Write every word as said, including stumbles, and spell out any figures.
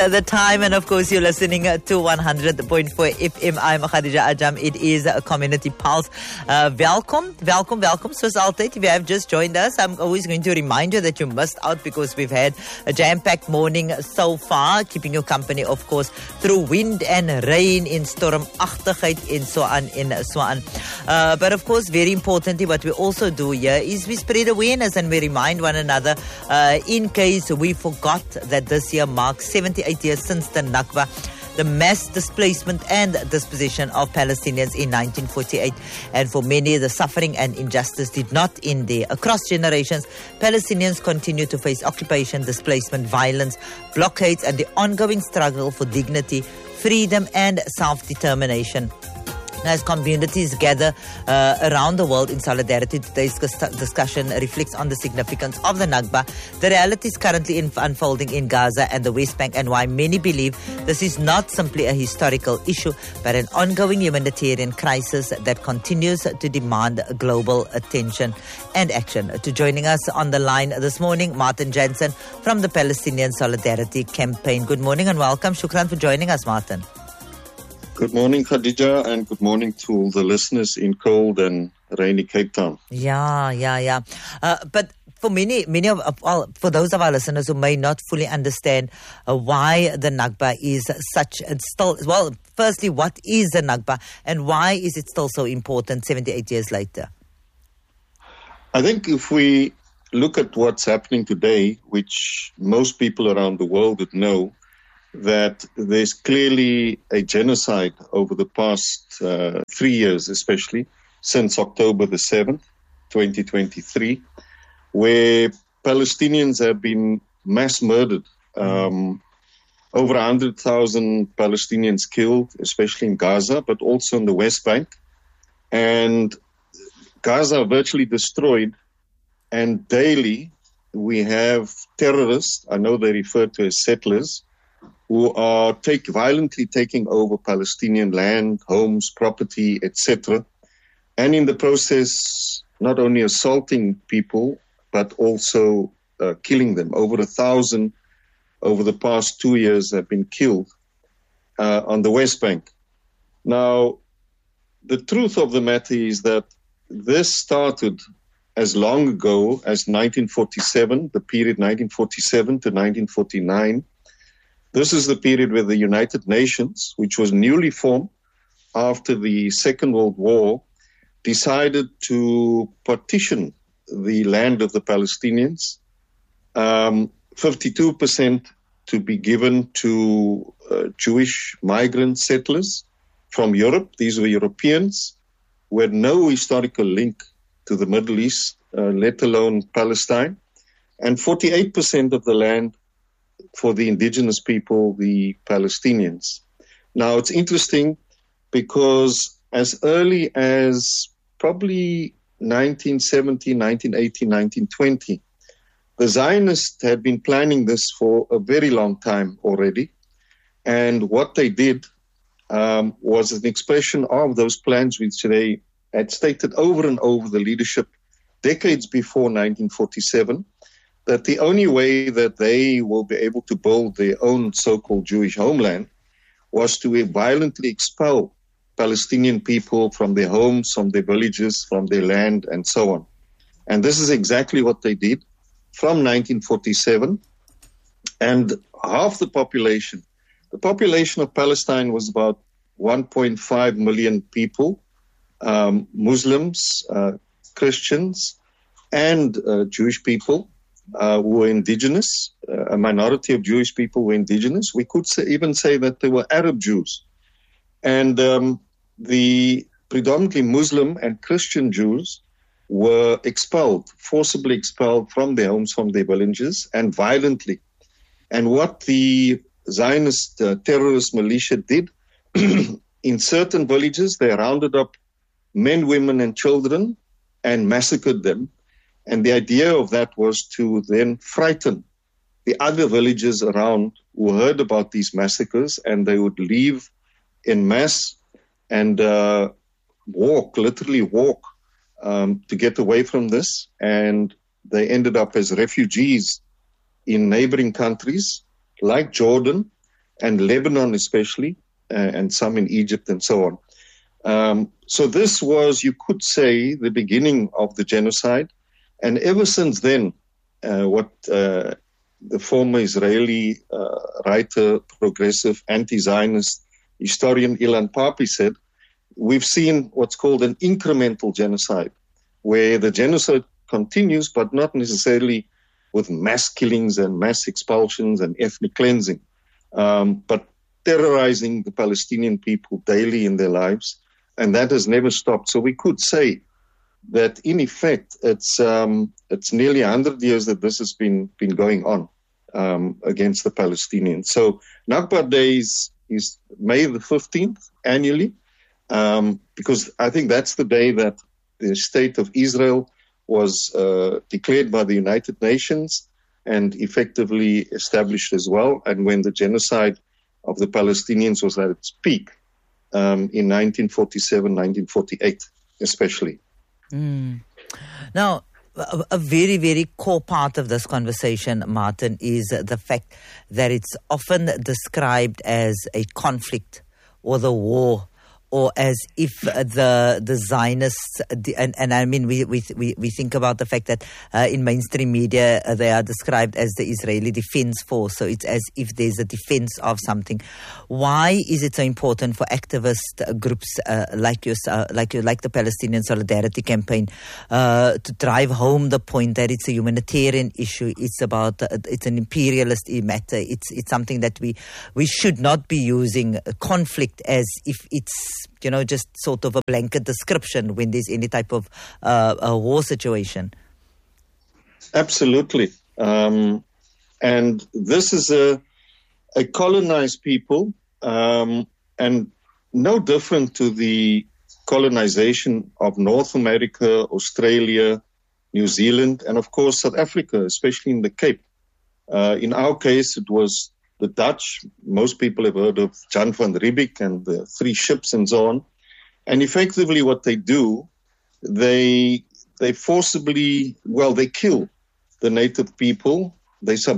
The time, and of course you're listening to one hundred point four F M. I'm Khadija Ajam. It is a Community Pulse. Uh, welcome, welcome, welcome. So altyd, if you have just joined us, I'm always going to remind you that you missed out because we've had a jam-packed morning so far, keeping you company, of course, through wind and rain, in stormachtigheid, and so on, and so on. Uh, but of course, very importantly, what we also do here is we spread awareness and we remind one another, uh, in case we forgot that this year marks seventy-eight years since the Nakba, the mass displacement and dispossession of Palestinians in nineteen forty-eight. And for many, the suffering and injustice did not end there. Across generations, Palestinians continue to face occupation, displacement, violence, blockades, and the ongoing struggle for dignity, freedom, and self-determination. Now, as communities gather uh, around the world in solidarity, today's discussion reflects on the significance of the Nakba, the realities currently in unfolding in Gaza and the West Bank, and why many believe this is not simply a historical issue, but an ongoing humanitarian crisis that continues to demand global attention and action. To joining us on the line this morning, Martin Jansen from the Palestinian Solidarity Campaign. Good morning and welcome. Shukran for joining us, Martin. Good morning, Khadija, and good morning to the listeners in cold and rainy Cape Town. Yeah, yeah, yeah. Uh, but for many, many of, well, for those of our listeners who may not fully understand uh, why the Nakba is such, and still, well, firstly, what is the Nakba and why is it still so important seventy-eight years later? I think if we look at what's happening today, which most people around the world would know, that there's clearly a genocide over the past uh, three years, especially since October the seventh, twenty twenty-three, where Palestinians have been mass murdered. Um, over one hundred thousand Palestinians killed, especially in Gaza, but also in the West Bank. And Gaza virtually destroyed. And daily we have terrorists, I know they're referred to as settlers, who are take, violently taking over Palestinian land, homes, property, et cetera, and in the process not only assaulting people, but also uh, killing them. Over a thousand over the past two years have been killed uh, on the West Bank. Now, the truth of the matter is that this started as long ago as nineteen forty-seven, the period nineteen forty-seven to nineteen forty-nine. This is the period where the United Nations, which was newly formed after the Second World War, decided to partition the land of the Palestinians, um, fifty-two percent to be given to uh, Jewish migrant settlers from Europe. These were Europeans who had no historical link to the Middle East, uh, let alone Palestine, and forty-eight percent of the land for the indigenous people, the Palestinians. Now, it's interesting because as early as probably nineteen seventy, nineteen eighty, nineteen twenty, the Zionists had been planning this for a very long time already. And what they did um, was an expression of those plans which they had stated over and over, the leadership, decades before nineteen forty-seven, that the only way that they will be able to build their own so-called Jewish homeland was to violently expel Palestinian people from their homes, from their villages, from their land, and so on. And this is exactly what they did from nineteen forty-seven. And half the population, the population of Palestine was about one point five million people, um, Muslims, uh, Christians, and uh, Jewish people. Uh, who were indigenous, uh, a minority of Jewish people were indigenous. We could say, even say that they were Arab Jews. And um, the predominantly Muslim and Christian Jews were expelled, forcibly expelled from their homes, from their villages, and violently. And what the Zionist uh, terrorist militia did, in certain villages, they rounded up men, women, and children and massacred them. And the idea of that was to then frighten the other villages around who heard about these massacres, and they would leave en masse and uh, walk, literally walk, um, to get away from this. And they ended up as refugees in neighboring countries like Jordan, and Lebanon especially, uh, and some in Egypt and so on. Um, so this was, you could say, the beginning of the genocide. And ever since then, uh, what uh, the former Israeli uh, writer, progressive, anti-Zionist historian Ilan Pappé said, we've seen what's called an incremental genocide, where the genocide continues, but not necessarily with mass killings and mass expulsions and ethnic cleansing, um, but terrorizing the Palestinian people daily in their lives. And that has never stopped. So we could say that, in effect, it's um, it's nearly one hundred years that this has been, been going on um, against the Palestinians. So Nakba Day is, is May the fifteenth annually, um, because I think that's the day that the state of Israel was uh, declared by the United Nations and effectively established as well, and when the genocide of the Palestinians was at its peak um, in nineteen forty-seven, nineteen forty-eight especially. Mm. Now, a, a very, very core part of this conversation, Martin, is the fact that it's often described as a conflict or the war, or as if the the Zionists, and, and I mean, we, we we we think about the fact that uh, in mainstream media uh, they are described as the Israeli Defense Force, so it's as if there's a defense of something. Why is it so important for activist groups uh, like yours, uh, like you, like the Palestinian Solidarity Campaign, uh, to drive home the point that it's a humanitarian issue? It's about uh, it's an imperialist matter. It's it's something that we we should not be using conflict as if it's, you know, just sort of a blanket description when there's any type of uh, a war situation. Absolutely. Um, and this is a, a colonized people, um, and no different to the colonization of North America, Australia, New Zealand, and of course South Africa, especially in the Cape. Uh, in our case, it was the Dutch. Most people have heard of Jan van Riebeeck and the three ships and so on. And effectively what they do, they they forcibly, well, they kill the native people. They sub